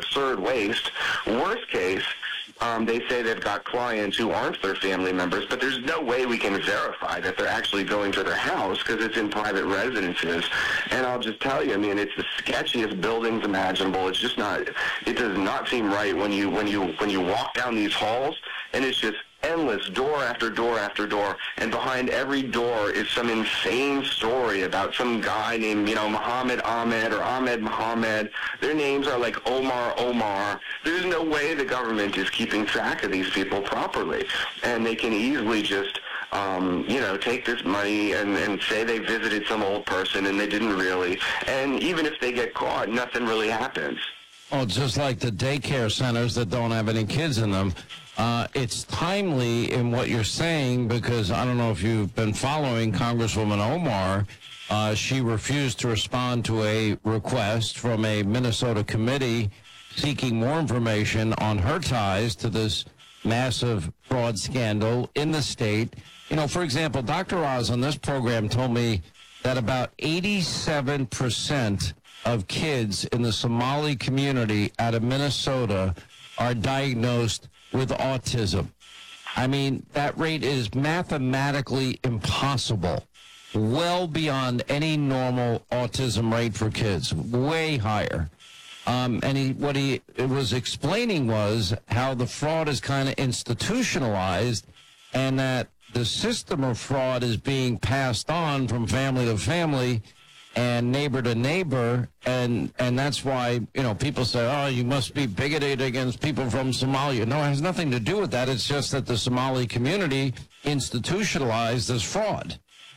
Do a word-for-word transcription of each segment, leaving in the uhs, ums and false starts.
absurd waste. Worst case, um, they say they've got clients who aren't their family members, but there's no way we can verify that they're actually going to their house because it's in private residences. And I'll just tell you, I mean, it's the sketchiest buildings imaginable. It's just not, it does not seem right when you, when you, when you walk down these halls, and it's just endless, door after door after door, and behind every door is some insane story about some guy named, you know, Muhammad Ahmed or Ahmed Muhammad. Their names are like Omar Omar. There's no way the government is keeping track of these people properly, and they can easily just Um, you know, take this money and, and say they visited some old person and they didn't really. And even if they get caught, nothing really happens. Oh, just like the daycare centers that don't have any kids in them. Uh, it's timely in what you're saying because I don't know if you've been following Congresswoman Omar. Uh, she refused to respond to a request from a Minnesota committee seeking more information on her ties to this massive fraud scandal in the state. You know, for example, Doctor Oz on this program told me that about eighty-seven percent of kids in the Somali community out of Minnesota are diagnosed with autism. I mean, that rate is mathematically impossible, well beyond any normal autism rate for kids, way higher. Um, and he, what he was explaining was how the fraud is kind of institutionalized and that the system of fraud is being passed on from family to family and neighbor to neighbor. And, and that's why, you know, people say, oh, you must be bigoted against people from Somalia. No, it has nothing to do with that. It's just that the Somali community institutionalized this fraud.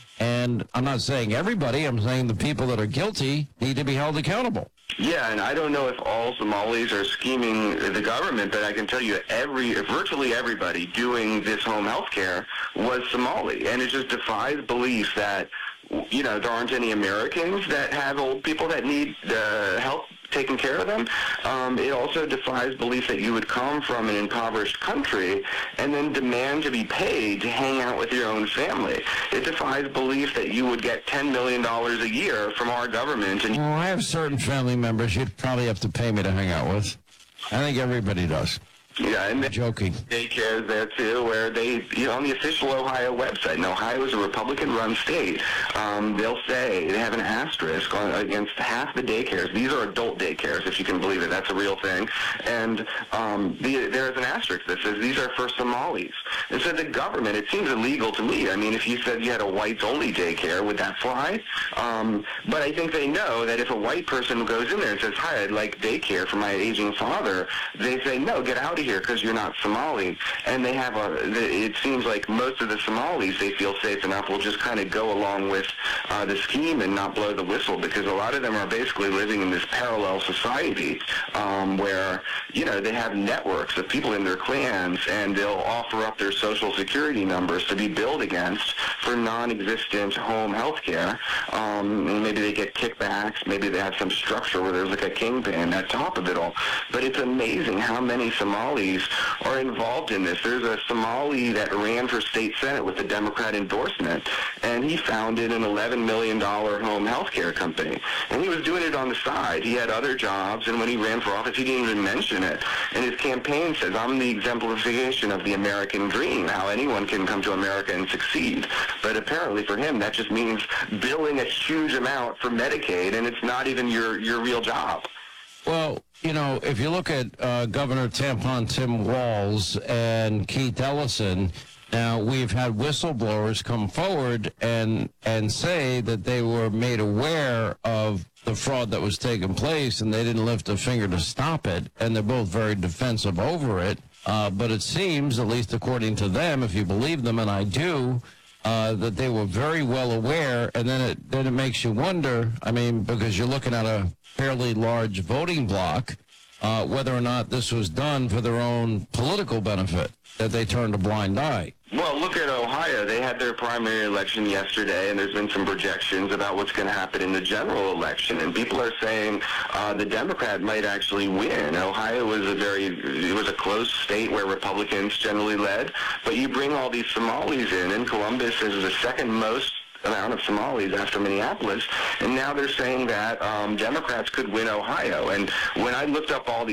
And I'm not saying everybody. I'm saying the people that are guilty need to be held accountable. Yeah, and I don't know if all Somalis are scheming the government, but I can tell you every, virtually everybody doing this home health care was Somali. And it just defies belief that, you know, there aren't any Americans that have old people that need uh, help taking care of them. Um, it also defies belief that you would come from an impoverished country and then demand to be paid to hang out with your own family. It defies belief that you would get ten million dollars a year from our government. And well, I have certain family members you'd probably have to pay me to hang out with. I think everybody does. Yeah, and joking. Daycares there too, where they, you know, on the official Ohio website, and Ohio is a Republican-run state. Um, they'll say they have an asterisk on, against half the daycares. These are adult daycares, if you can believe it. That's a real thing. And um, the, there's an asterisk that says these are for Somalis. And so the government, it seems illegal to me. I mean, if you said you had a whites-only daycare, would that fly? Um, but I think they know that if a white person goes in there and says, hi, I'd like daycare for my aging father, they say, no, get out of here because you're not Somali. And they have a, it seems like most of the Somalis, they feel safe enough, will just kind of go along with uh, the scheme and not blow the whistle, because a lot of them are basically living in this parallel society um, where, you know, they have networks of people in their clans, and they'll offer up their social security numbers to be billed against for non-existent home health care. Um, and maybe they get kickbacks, maybe they have some structure where there's like a kingpin at top of it all. But it's amazing how many Somalis are involved in this. There's a Somali that ran for state senate with a Democrat endorsement, and he founded an eleven million dollars home health care company. And he was doing it on the side. He had other jobs, and when he ran for office, he didn't even mention it. And his campaign says, I'm the exemplification of the American dream, how anyone can come to America and succeed. But apparently for him, that just means billing a huge amount for Medicaid, and it's not even your, your real job. Well, you know, if you look at uh, Governor Tampon Tim Walz and Keith Ellison, now we've had whistleblowers come forward and and say that they were made aware of the fraud that was taking place, and they didn't lift a finger to stop it, and they're both very defensive over it. Uh, but it seems, at least according to them, if you believe them, and I do, uh, that they were very well aware, and then it then it makes you wonder, I mean, because you're looking at a fairly large voting block, uh, whether or not this was done for their own political benefit, that they turned a blind eye. Well, look at Ohio. They had their primary election yesterday, and there's been some projections about what's going to happen in the general election. And people are saying uh, the Democrat might actually win. Ohio was a very, it was a close state where Republicans generally led. But you bring all these Somalis in, and Columbus is the second most amount of Somalis after Minneapolis, and now they're saying that um, Democrats could win Ohio. And when I looked up all the